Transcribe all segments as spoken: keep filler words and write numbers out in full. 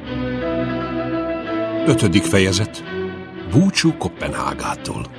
Ötödik fejezet. Búcsú Koppenhágától.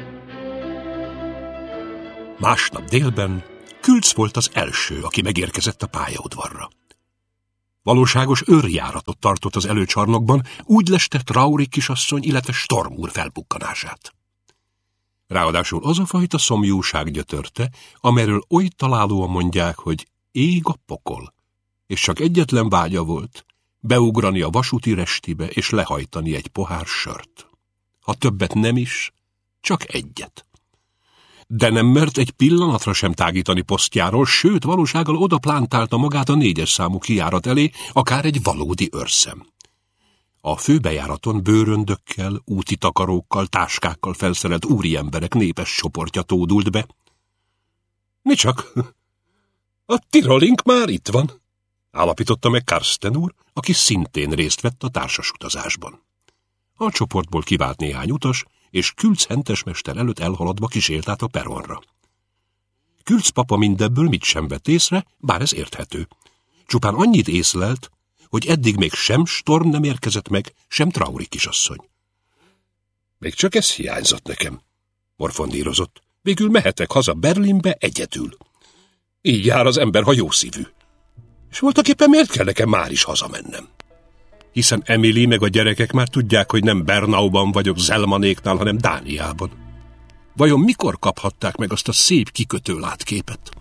Másnap délben Külc volt az első, aki megérkezett a pályaudvarra. Valóságos őrjáratot tartott az előcsarnokban, úgy leste Traury kisasszony, illetve Storm úr felbukkanását. Ráadásul az a fajta szomjúság gyötörte, amelyről oly találóan mondják, hogy ég a pokol, és csak egyetlen vágya volt, beugrani a vasúti restibe és lehajtani egy pohár sört. Ha többet nem is, csak egyet. De nem mert egy pillanatra sem tágítani posztjáról, sőt, valósággal oda plántálta magát a négyes számú kijárat elé, akár egy valódi őrszem. A főbejáraton bőröndökkel, úti takarókkal, táskákkal felszerelt úriemberek népes csoportja tódult be. Mi csak? A Tirolink már itt van, állapította meg Karsten úr, aki szintén részt vett a társas utazásban. A csoportból kivált néhány utas, és Külc hentesmester előtt elhaladva kísért át a peronra. Külc papa mindebből mit sem vett észre, bár ez érthető. Csupán annyit észlelt, hogy eddig még sem Storm nem érkezett meg, sem Traury kisasszony. Még csak ez hiányzott nekem, morfondírozott. Végül mehetek haza Berlinbe egyedül. Így jár az ember, ha jószívű. És voltaképpen miért kell nekem már is hazamennem? Hiszen Emily meg a gyerekek már tudják, hogy nem Bernauban vagyok Zelmanéknál, hanem Dániában. Vajon mikor kaphatták meg azt a szép kikötő látképet?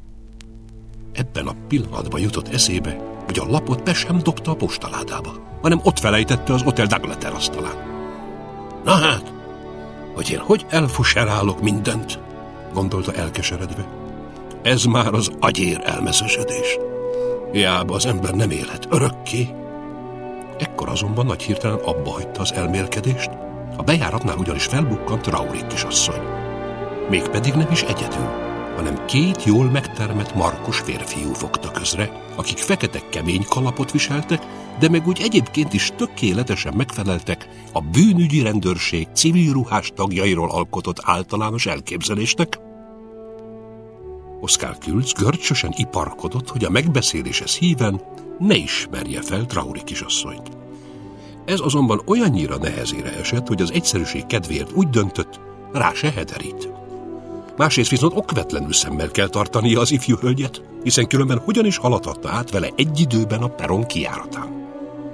Ebben a pillanatban jutott eszébe, hogy a lapot be sem dobta a postaládába, hanem ott felejtette az Hotel d'Angleterre asztalán. Na hát, hogy én hogy elfuserálok mindent, gondolta elkeseredve. Ez már az agyér elmeszesedés. Hiába az ember nem élhet örökké. Ekkor azonban nagy hirtelen abba hagyta az elmélkedést, a bejáratnál ugyanis felbukkant Traury kisasszony. Mégpedig nem is egyedül, hanem két jól megtermett markos férfiú fogta közre, akik fekete kemény kalapot viseltek, de meg úgy egyébként is tökéletesen megfeleltek a bűnügyi rendőrség civil ruhás tagjairól alkotott általános elképzelésnek. Oskar Külc görcsösen iparkodott, hogy a megbeszéléshez híven ne ismerje fel Traury kisasszonyt. Ez azonban olyannyira nehezére esett, hogy az egyszerűség kedvéért úgy döntött, rá se hederít. Másrészt viszont okvetlenül szemmel kell tartania az ifjú hölgyet, hiszen különben hogyan is haladhatta át vele egy időben a peron kijáratán.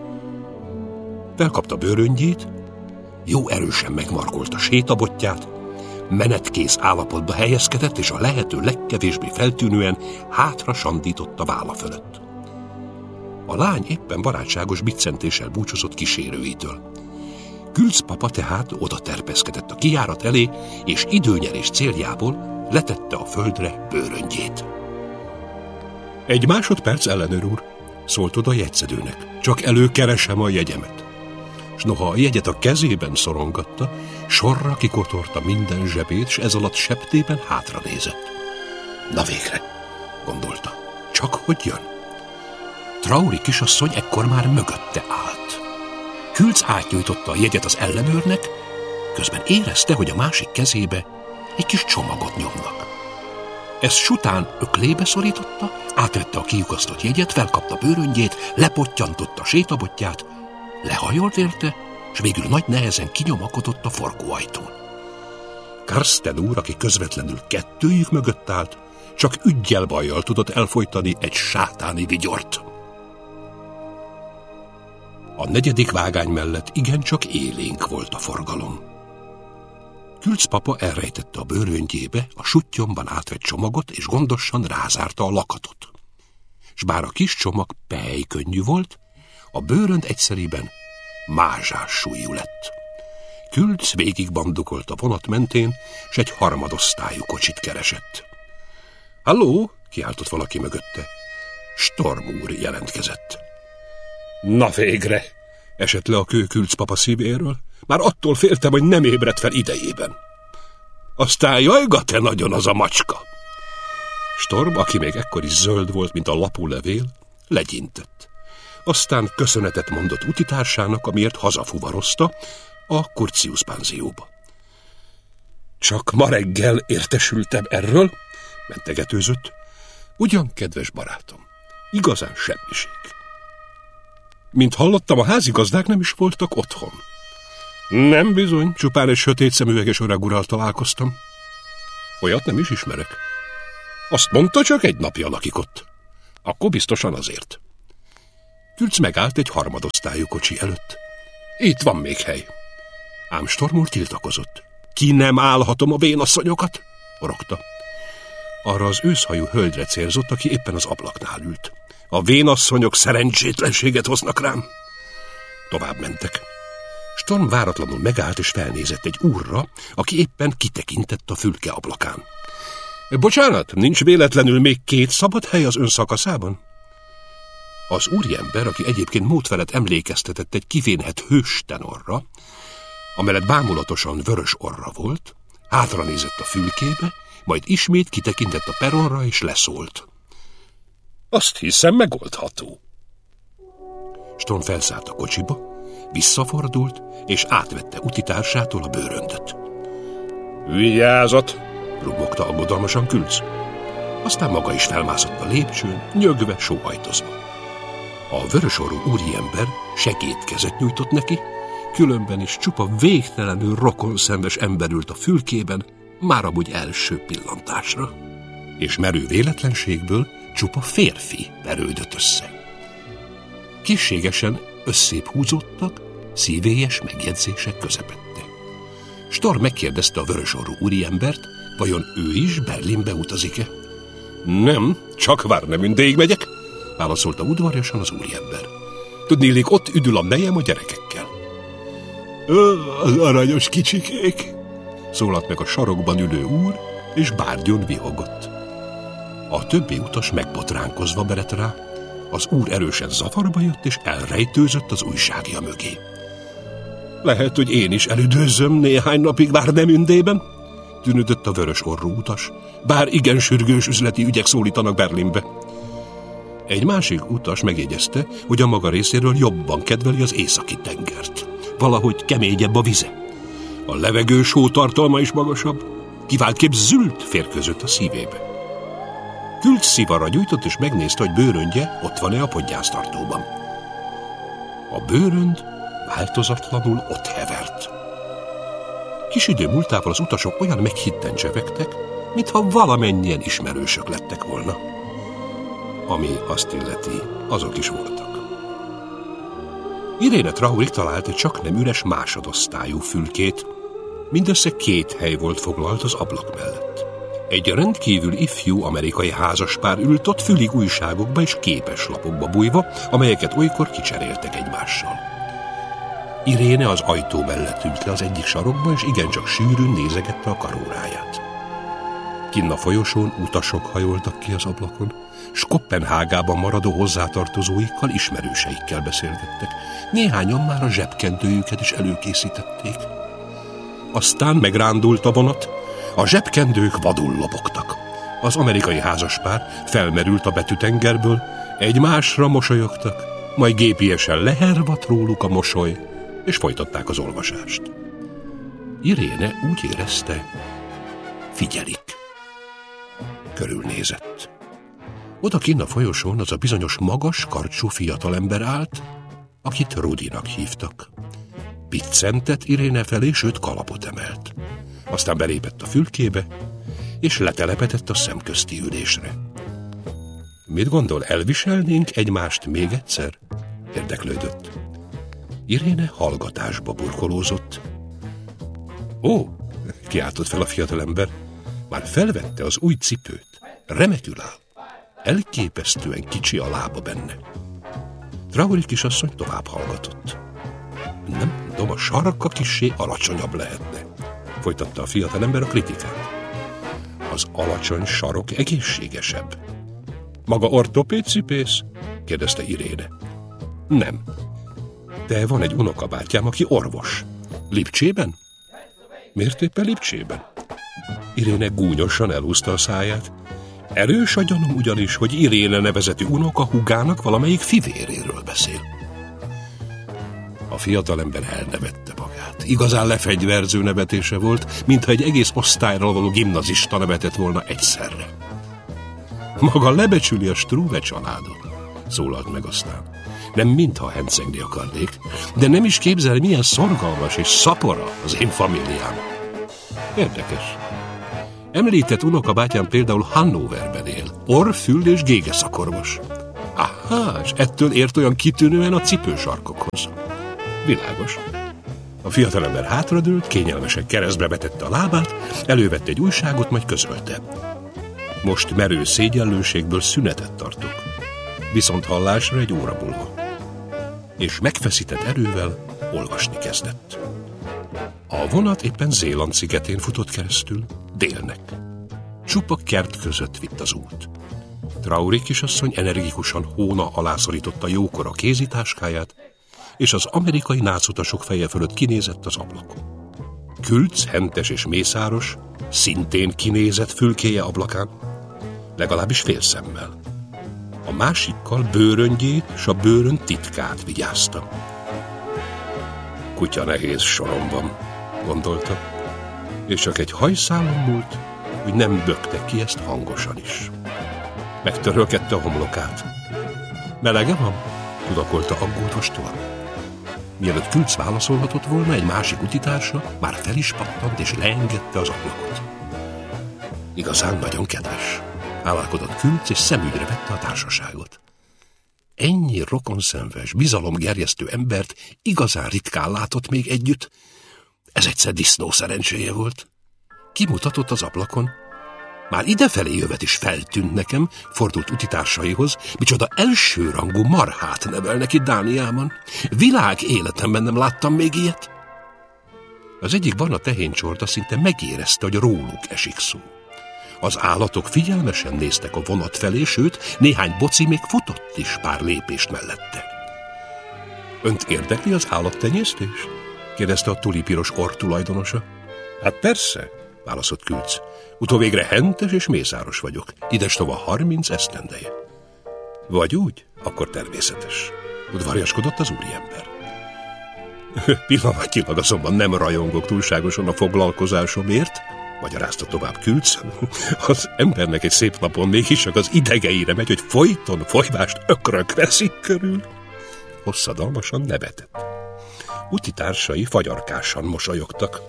Felkapta bőröngyét, jó erősen megmarkolta sétabotját, menetkész állapotba helyezkedett, és a lehető legkevésbé feltűnően hátra sandította válla fölött. A lány éppen barátságos biccentéssel búcsúzott kísérőitől. Külc papa tehát oda terpeszkedett a kijárat elé, és időnyerés céljából letette a földre bőröngyét. Egy másodperc, ellenőr úr, szólt oda a jegyszedőnek. Csak előkeresem a jegyemet. S noha a jegyet a kezében szorongatta, sorra kikotorta minden zsebét, s ez alatt septében hátranézett. Na végre, gondolta, csak hogy jön. Traury kisasszony ekkor már mögötte állt. Külc átnyújtotta a jegyet az ellenőrnek, közben érezte, hogy a másik kezébe egy kis csomagot nyomnak. Ezt sután öklébe szorította, átvette a kiukasztott jegyet, felkapta bőröngyét, lepottyantotta sétabotját, lehajolt érte, és végül nagy nehezen kinyomakodott a forgóajtón. Karsten úr, aki közvetlenül kettőjük mögött állt, csak üggyel bajjal tudott elfojtani egy sátáni vigyort. A negyedik vágány mellett igencsak élénk volt a forgalom. Külc papa elrejtette a bőröngyébe a suttyomban átvett csomagot, és gondosan rázárta a lakatot. S bár a kis csomag pejkönnyű volt, a bőrönd egyszerében mázsás súlyú lett. Külc végig bandukolt a vonat mentén, s egy harmadosztályú kocsit keresett. Halló, kiáltott valaki mögötte. Storm úr jelentkezett. Na végre, esett le a kő Külc papa szívéről. Már attól féltem, hogy nem ébredt fel idejében. Aztán jajgat-e nagyon az a macska? Storm, aki még ekkor is zöld volt, mint a lapúlevél, legyintett. Aztán köszönetet mondott utitársának, amiért hazafuvarozta a Curtius panzióba. Csak ma reggel értesültem erről, mentegetőzött. Ugyan, kedves barátom, igazán semmiség. Mint hallottam, a házigazdák nem is voltak otthon. Nem bizony, csupán egy sötét szemüveges öreg urral találkoztam. Olyat nem is ismerek. Azt mondta, csak egy napja lakik ott. Akkor biztosan azért. Külc megállt egy harmadosztályú kocsi előtt. Itt van még hely. Ám Storm úr tiltakozott. Ki nem állhatom a vénasszonyokat? Orogta. Arra az őszhajú hölgyre célzott, aki éppen az ablaknál ült. A vénasszonyok szerencsétlenséget hoznak rám. Tovább mentek. Storm váratlanul megállt és felnézett egy úrra, aki éppen kitekintett a fülke ablakán. Bocsánat, nincs véletlenül még két szabad hely az ön szakaszában? Az úriember, aki egyébként mód felett emlékeztetett egy kivénhet hős tenorra, amellett bámulatosan vörös orra volt, hátra nézett a fülkébe, majd ismét kitekintett a peronra és leszólt. Azt hiszem, megoldható. Storm felszállt a kocsiba, visszafordult, és átvette utitársától a bőröndöt. Vigyázat! Rummogta aggodalmasan Külc. Aztán maga is felmászott a lépcsőn, nyögve, sóhajtozva. A vörösorú úriember segédkezet nyújtott neki, különben is csupa végtelenül rokonszenves ember ült a fülkében, már amúgy első pillantásra. És merő véletlenségből csupa férfi verődött össze. Készségesen összébb húzódtak, szívélyes megjegyzések közepette. Storm megkérdezte a vörösorú úriembert, vajon ő is Berlinbe utazik-e? Nem, csak Warnemündeig megyek, válaszolta udvariasan az úriember. Tudnélik, ott üdül a nejem a gyerekekkel. Ö, az aranyos kicsikék, szólalt meg a sarokban ülő úr, és bárgyon vihogott. A többi utas megbotránkozva merett rá, az úr erősen zavarba jött, és elrejtőzött az újságja mögé. Lehet, hogy én is elüdőzzöm néhány napig Warnemündében, tűnődött a vörös orrú utas, bár igen sürgős üzleti ügyek szólítanak Berlinbe. Egy másik utas megjegyezte, hogy a maga részéről jobban kedveli az északi tengert. Valahogy keményebb a vize. A levegő sótartalma is magasabb, kiváltképp zült férkőzött a szívébe. Külc szivarra gyújtott, és megnézte, hogy bőröndje ott van-e a podgyásztartóban. A bőrönd változatlanul ott hevert. Kis idő múltával az utasok olyan meghitten csevegtek, mintha valamennyien ismerősök lettek volna. Ami azt illeti, azok is voltak. Iréne Traurig talált egy csaknem üres másodosztályú fülkét. Mindössze két hely volt foglalt az ablak mellett. Egy rendkívül ifjú amerikai házaspár ült ott fülig újságokba és képeslapokba bújva, amelyeket olykor kicseréltek egymással. Iréne az ajtó mellett ült le az egyik sarokba, és igencsak sűrűn nézegette a karóráját. Kinn a folyosón utasok hajoltak ki az ablakon, s Koppenhágában maradó hozzátartozóikkal, ismerőseikkel beszélgettek. Néhányan már a zsebkendőjüket is előkészítették. Aztán megrándult a vonat, a zsebkendők vadul lobogtak. Az amerikai házaspár felmerült a betűtengerből, egymásra mosolyogtak, majd gépiesen lehervadt róluk a mosoly, és folytatták az olvasást. Iréne úgy érezte, figyelik. Körülnézett. Odakinn a folyosón az a bizonyos magas, karcsú fiatalember állt, akit Rudinak hívtak. Piccentett Iréne felé, sőt kalapot emelt. Aztán belépett a fülkébe, és letelepedett a szemközti ülésre. Mit gondol, elviselnénk egymást még egyszer? Érdeklődött. Iréne hallgatásba burkolózott. Ó, kiáltott fel a fiatalember, már felvette az új cipőt. Remekül áll. Elképesztően kicsi a lába benne. Traurig kisasszony tovább hallgatott. Nem tudom, a sarka kissé alacsonyabb lehetne, folytatta a fiatalember a kritikát. Az alacsony sarok egészségesebb. Maga ortopédcipész? Kérdezte Iréne. Nem. De van egy unokabátyám, aki orvos. Lipcsében? Miért éppen Lipcsében? Iréne gúnyosan elhúzta a száját. Erős a gyanúm ugyanis, hogy Iréne nevezetű unoka húgának valamelyik fivéréről beszél. A fiatalember elnevette magát. Igazán lefegyverző nevetése volt, mintha egy egész osztályról való gimnazista nevetett volna egyszerre. Maga lebecsüli a Struve családot, szólalt meg aztán. Nem mintha hencegni akarnék, de nem is képzel, milyen szorgalmas és szapora az én familiám. Érdekes. Említett unokabátyám például Hannoverben él, orr, fül és gégeszakorvos. Aha, és ettől ért olyan kitűnően a cipősarkokhoz. Világos. A fiatalember hátradőlt, kényelmesen keresztbe vetette a lábát, elővette egy újságot, majd közölte. Most merő szégyenlőségből szünetet tartok. Viszont hallásra egy óra múlva. És megfeszített erővel olvasni kezdett. A vonat éppen Zéland szigetén futott keresztül, délnek. Csupa kert között vitt az út. Trauri kisasszony energikusan hóna alá szorította jókora kézitáskáját, és az amerikai nácutasok feje fölött kinézett az ablakon. Külc, hentes és mészáros, szintén kinézett fülkéje ablakán, legalábbis félszemmel. A másikkal bőröngyét és a bőrön titkát vigyázta. Kutya nehéz sorom van, gondolta, és csak egy hajszálon múlt, hogy nem bökte ki ezt hangosan is. Megtörölkedte a homlokát. Melege van? Tudakolta aggódva Storm. Mielőtt Külc válaszolhatott volna, egy másik utitársa már fel is pattant és leengedte az ablakot. Igazán nagyon kedves, állálkodott Külc, és szemügyre vette a társaságot. Ennyi rokonszenves, bizalomgerjesztő embert igazán ritkán látott még együtt. Ez egyszer disznó szerencséje volt. Kimutatott az ablakon. Már idefelé jövet is feltűnt nekem, fordult utitársaihoz, micsoda elsőrangú marhát nevelnek itt Dániában. Világ életemben nem láttam még ilyet. Az egyik barna tehéncsorda szinte megérezte, hogy róluk esik szó. Az állatok figyelmesen néztek a vonat felé, sőt, néhány boci még futott is pár lépést mellette. Önt érdekli az állattenyésztés? Kérdezte a tulipiros orr tulajdonosa. Hát persze, válaszott Külc. Utóvégre hentes és mészáros vagyok, idestova harminc esztendeje. Vagy úgy? Akkor természetes. Udvariaskodott az úriember. Pillanatnyilag azonban nem rajongok túlságosan a foglalkozásomért, magyarázta tovább Külc. Az embernek egy szép napon mégis csak az idegeire megy, hogy folyton folyvást ökrök veszik körül. Hosszadalmasan nevetett. Utitársai fagyarkásan mosolyogtak.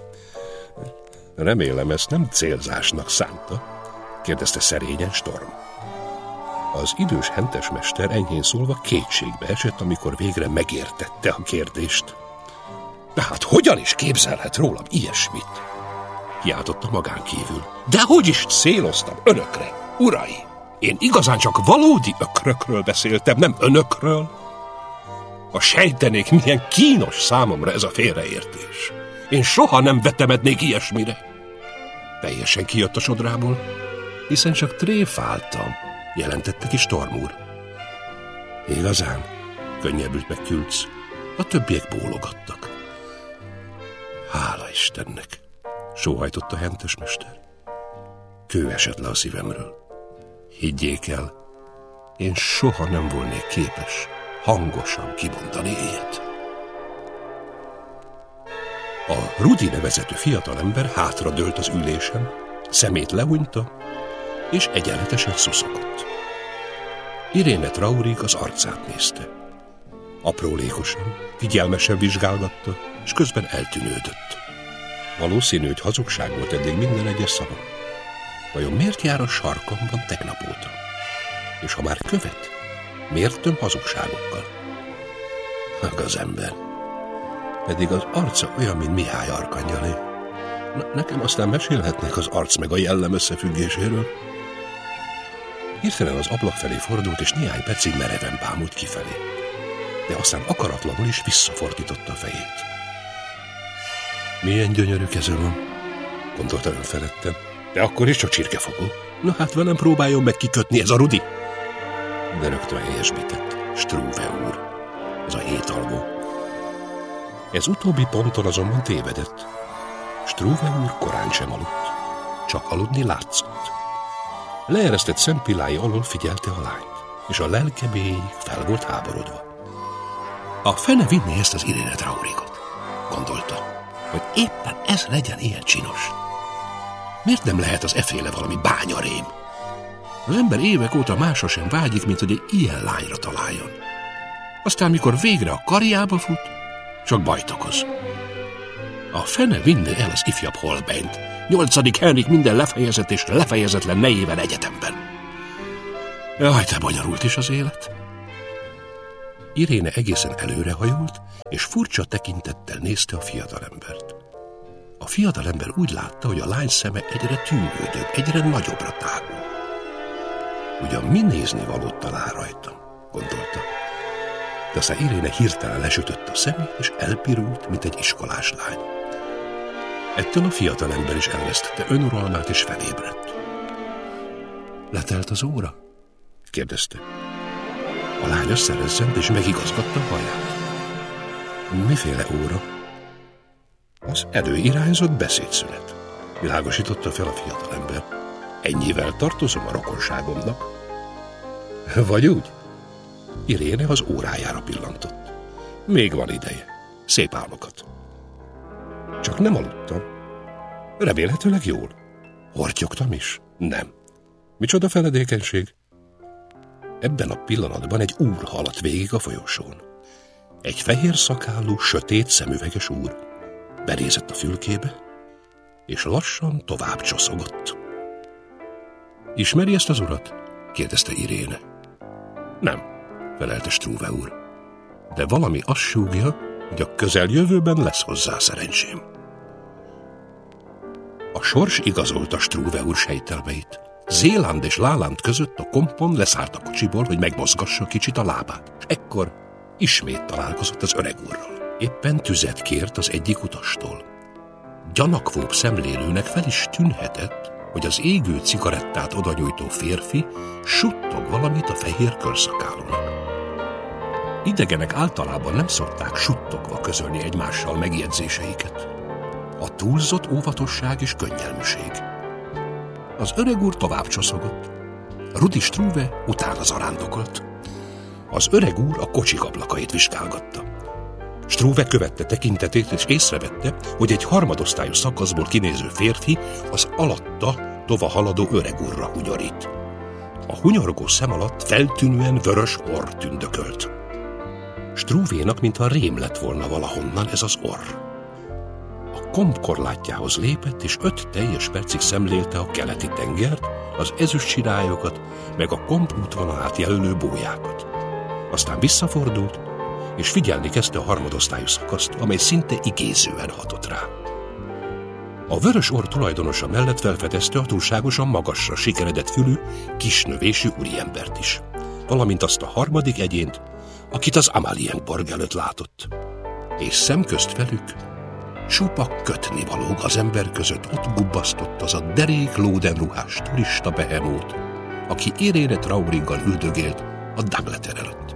Remélem, ezt nem célzásnak szánta, kérdezte szerényen Storm. Az idős hentes mester enyhén szólva kétségbe esett, amikor végre megértette a kérdést. De hát hogyan is képzelhet rólam ilyesmit? Kiáltotta magán kívül. De hogy is céloztam önökre, urai? Én igazán csak valódi ökrökről beszéltem, nem önökről. Ha sejtenék, milyen kínos számomra ez a félreértés. Én soha nem vetemednék ilyesmire. Teljesen kijött a sodrából, hiszen csak tréfáltam, jelentette ki Storm úr. Igazán? Könnyebbült meg Külc. A többiek bólogattak. Hála Istennek, sóhajtott a hentes mester. Kő esett le a szívemről. Higgyék el, én soha nem volnék képes hangosan kimondani ilyet. A Rudi nevezetű fiatalember hátradőlt az ülésen, szemét lehunyta, és egyenletesen szuszogott. Iréne Traurig az arcát nézte. Aprólékosan, figyelmesen vizsgálgatta, és közben eltűnődött. Valószínű, hogy hazugság volt eddig minden egyes szava. Vajon miért jár a sarkamban tegnap óta? És ha már követ, miért töm hazugságokkal? Meg az ember. Pedig az arca olyan, mint Mihály Arkangyalé. Na, nekem aztán mesélhetnek az arc meg a jellem összefüggéséről. Hirtelen az ablak felé fordult, és néhány percig mereven bámult kifelé. De aztán akaratlanul is visszafordította a fejét. Milyen gyönyörű keze van, gondolta önfeledten. De akkor is csak csirkefogó. Na hát velem próbáljon meg kikötni ez a Rudi. De rögtön helyesbített. Struve úr. Ez a hétalgó. Ez utóbbi ponton azonban tévedett. Struve úr korán sem aludt. Csak aludni látszott. Leeresztett szempillái alól figyelte a lányt, és a lelke mélyig fel volt háborodva. A fene vinni ezt az Iréne Traurigot, gondolta, hogy éppen ez legyen ilyen csinos. Miért nem lehet az eféle valami bányarém? Az ember évek óta másra sem vágyik, mint hogy egy ilyen lányra találjon. Aztán, mikor végre a karjába fut, csak bajt okoz. A fene vinne el az ifjabb Holbeint. Nyolcadik Henrik minden lefejezett és lefejezetlen nejével egyetemben. Jaj, te bonyolult is az élet. Iréne egészen előrehajolt, és furcsa tekintettel nézte a fiatalembert. A fiatalember úgy látta, hogy a lány szeme egyre tűnődőbb, egyre nagyobbra tágul. Ugyan mi nézni valót talál rajta, gondolta. De aztán Iréne hirtelen lesütött a szemét, és elpirult, mint egy iskolás lány. Ettől a fiatalember is elvesztette önuralmát, és felébredt. Letelt az óra? kérdezte. A lány összerezzent, és megigazgatta a haját. Miféle óra? Az előirányzott beszédszünet, világosította fel a fiatalember. Ennyivel tartozom a rokonságomnak. Vagy úgy? Iréne az órájára pillantott. Még van ideje. Szép álmokat. Csak nem aludtam. Remélhetőleg jól. Hortyogtam is? Nem. Micsoda feledékenység? Ebben a pillanatban egy úr haladt végig a folyosón. Egy fehér szakállú, sötét szemüveges úr. Benézett a fülkébe, és lassan tovább csoszogott. Ismeri ezt az urat? kérdezte Iréne. Nem, felelte Struve úr. De valami azt súgja, hogy a közeljövőben lesz hozzá szerencsém. A sors igazolta Struve úr sejtelmeit. Zéland és Láland között a kompon leszállt a kocsiból, hogy megmozgassa kicsit a lábát. És ekkor ismét találkozott az öreg úrral. Éppen tüzet kért az egyik utastól. Gyanakvóbb szemlélőnek fel is tűnhetett, hogy az égő cigarettát odanyújtó férfi suttog valamit a fehér körszakálónak. Idegenek általában nem szokták suttogva közölni egymással megjegyzéseiket. A túlzott óvatosság és könnyelműség. Az öreg úr tovább csoszogott. Rudi Struve utána zarándokolt. Az öreg úr a kocsik ablakait vizsgálgatta. Struve követte tekintetét, és észrevette, hogy egy harmadosztályú szakaszból kinéző férfi az alatta tova haladó öreg úrra hunyorít. A hunyorgó szem alatt feltűnően vörös orr tündökölt. Struvénak mintha rém lett volna valahonnan ez az orr. A komp korlátjához lépett, és öt teljes percig szemlélte a keleti tengert, az ezüst sirályokat, meg a komp útvonalát jelölő bójákat. Aztán visszafordult, és figyelni kezdte a harmadosztályú szakaszt, amely szinte igézően hatott rá. A vörös orr tulajdonosa mellett felfedezte a túlságosan magasra sikeredett fülű, kisnövésű úriembert is, valamint azt a harmadik egyént, akit az Amalienborg előtt látott. És szemközt velük csupa kötnivalóg az ember között ott gubbasztott az a derék lódenruhás turista behemót, aki Iréne Trauriggal üldögélt a Dagleter előtt.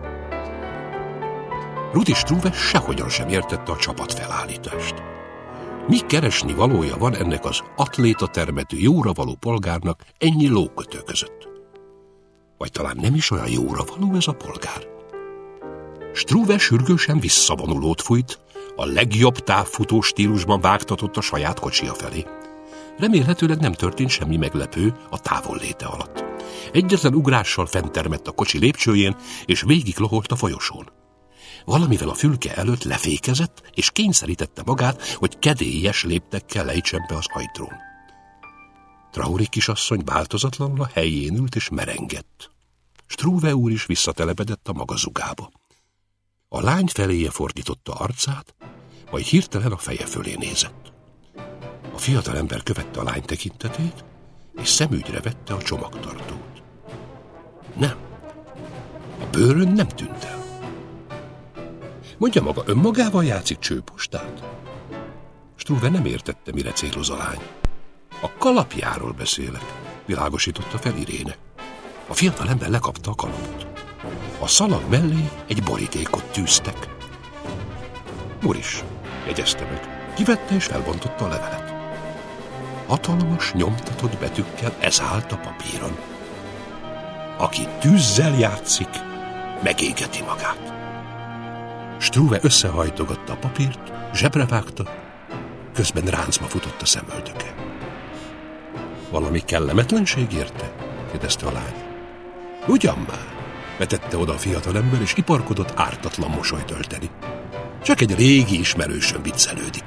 Rudi Struve sehogyan sem értette a csapat felállítást. Mi keresni valója van ennek az atléta termetű, jóra való polgárnak ennyi lókötő között? Vagy talán nem is olyan jóra való ez a polgár? Struve sürgősen visszavonulót fújt, a legjobb távfutó stílusban vágtatott a saját kocsia felé. Remélhetőleg nem történt semmi meglepő a távolléte alatt. Egyetlen ugrással fenntermett a kocsi lépcsőjén, és végig loholt a folyosón. Valamivel a fülke előtt lefékezett, és kényszerítette magát, hogy kedélyes léptekkel lejtsen be az ajtrón. Traurig kisasszony változatlanul a helyén ült és merengett. Struve úr is visszatelepedett a maga zugába. A lány feléje fordította arcát, majd hirtelen a feje fölé nézett. A fiatalember követte a lány tekintetét, és szemügyre vette a csomagtartót. Nem, a bőrön nem tűnt el. Mondja maga, önmagával játszik csőpostát? Struve nem értette, mire céloz a lány. A kalapjáról beszélek, világosította fel Iréne. A fiatalember lekapta a kalapot. A szalag mellé egy borítékot tűztek. Muris, jegyezte meg, kivette és felbontotta a levelet. Hatalmas, nyomtatott betűkkel ez állt a papíron. Aki tűzzel játszik, megégeti magát. Struve összehajtogatta a papírt, zsebre vágta, közben ráncba futott a szemöldöke. Valami kellemetlenség érte? kérdezte a lány. Ugyan már, vetette oda a fiatalember, és iparkodott ártatlan mosolyt ölteni. Csak egy régi ismerősön viccelődik.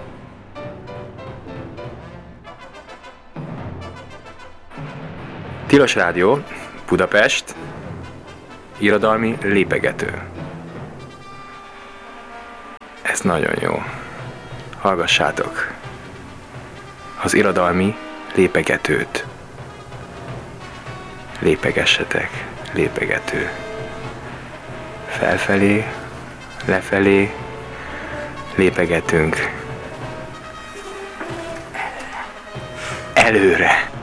Tilos Rádió, Budapest, irodalmi lépegető. Ez nagyon jó. Hallgassátok az irodalmi lépegetőt. Lépegessetek, lépegető. Felfelé, lefelé, lépegetünk. Előre.